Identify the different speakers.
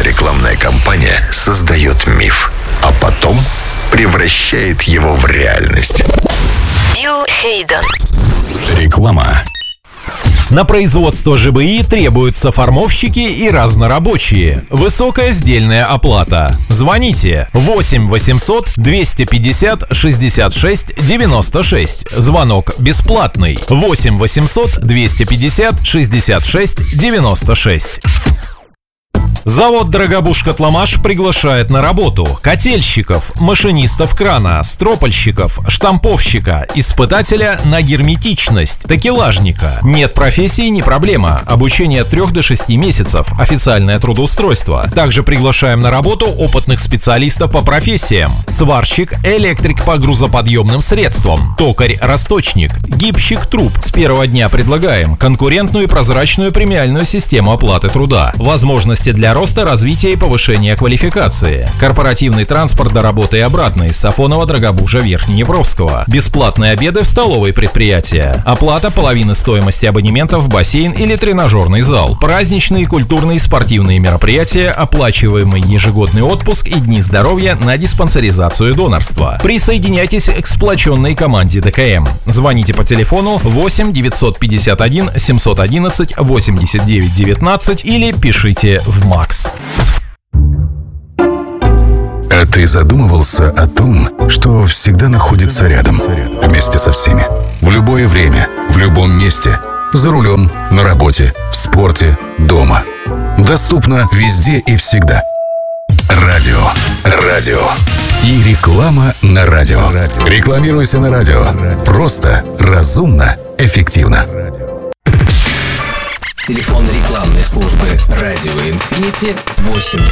Speaker 1: рекламная кампания создает миф, а потом превращает его в реальность.
Speaker 2: Билл Хейден.
Speaker 3: Реклама. На производство ЖБИ требуются формовщики и разнорабочие. Высокая сдельная оплата. Звоните 8 800 250 66 96. Звонок бесплатный. 8 800 250 66 96. Завод «Дорогобуж-Котломаш» приглашает на работу котельщиков, машинистов крана, стропольщиков, штамповщика, испытателя на герметичность, такелажника. Нет профессии — не проблема. Обучение от 3 до 6 месяцев. Официальное трудоустройство. Также приглашаем на работу опытных специалистов по профессиям: сварщик, электрик по грузоподъемным средствам, токарь-расточник, гибщик труб. С первого дня предлагаем конкурентную и прозрачную премиальную систему оплаты труда, возможности для роста, развития и повышения квалификации, корпоративный транспорт до работы и обратно из Сафонова, Дорогобужа, Верхнеднепровского, бесплатные обеды в столовой предприятия, оплата половины стоимости абонемента в бассейн или тренажерный зал, праздничные, культурные и спортивные мероприятия, оплачиваемый ежегодный отпуск и дни здоровья на диспансеризацию и донорство. Присоединяйтесь к сплоченной команде ДКМ. Звоните по телефону 8 951 711 89 19 или пишите в МАКС.
Speaker 1: А ты задумывался о том, что всегда находится рядом, вместе со всеми, в любое время, в любом месте, за рулем, на работе, в спорте, дома. Доступно везде и всегда. Радио. И реклама на радио. Рекламируйся на радио. Просто, разумно, эффективно.
Speaker 4: Телефон рекламной службы «Радио Инфинити» 8